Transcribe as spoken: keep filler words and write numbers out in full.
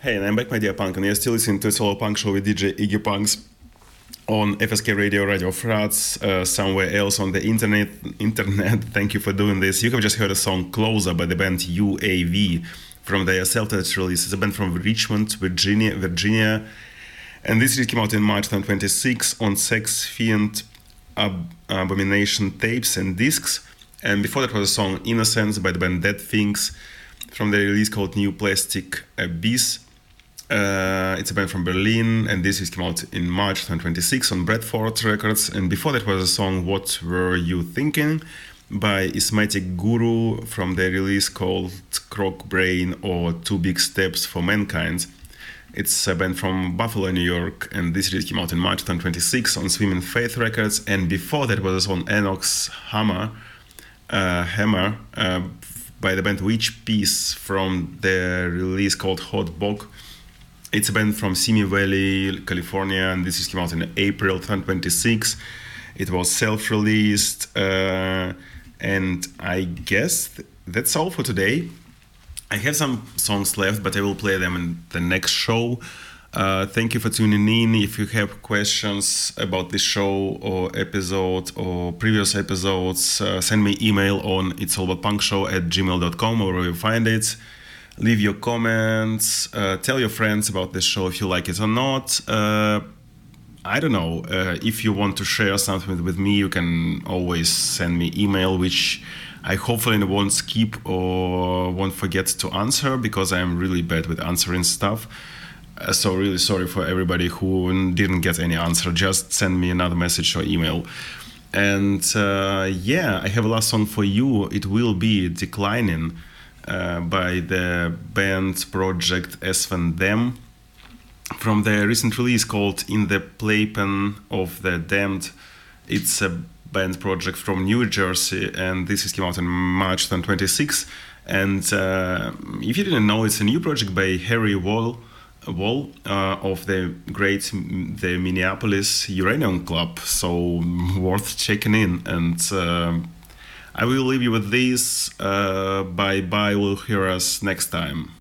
Hey, and I'm back, my dear punk, and you're still listening to a solo punk show with D J Iggy Punks on F S K Radio, Radio Frats, uh, somewhere else on the internet. Internet. Thank you for doing this. You have just heard a song "Closer" by the band U A V from their self-titled release. It's a band from Richmond, Virginia, Virginia, and this release came out in March twenty twenty-six on Sex Fiend Ab- Abomination tapes and discs. And before that was a song "Innocence" by the band Dead Things from the release called New Plastic Abyss. Uh, it's a band from Berlin, and this is came out in March twenty twenty-six on Bradford Records. And before that was a song "What Were You Thinking" by Ismatic Guru from the release called Croc Brain or Two Big Steps for Mankind. It's a band from Buffalo, New York, and this release came out in March twenty twenty-six on Swim and Faith Records. And before that was a song Enox Hammer, uh, Hammer uh, by the band Witch Piece from the release called Hot Bog. It's a band from Simi Valley, California, and this is came out in April twenty twenty-six. It was self-released, uh, and I guess th- that's all for today. I have some songs left, but I will play them in the next show. Uh, thank you for tuning in. If you have questions about this show or episode or previous episodes, uh, send me email on itsallaboupunkshow at gmail dot com or wherever you find it. Leave your comments, uh, tell your friends about this show if you like it or not. Uh, I don't know, uh, if you want to share something with, with me, you can always send me email, which I hopefully won't skip or won't forget to answer, because I'm really bad with answering stuff. Uh, so really sorry for everybody who didn't get any answer. Just send me another message or email. And uh, yeah, I have a last song for you. It will be Declining. Uh, by the band project S Van Dam from their recent release called In the Playpen of the Damned. It's a band project from New Jersey, and this is came out in March twenty twenty-six. And uh, if you didn't know, it's a new project by Harry Wall, Wall uh, of the great the Minneapolis Uranium Club, so worth checking in. And uh, I will leave you with this. Uh, bye bye. We'll hear us next time.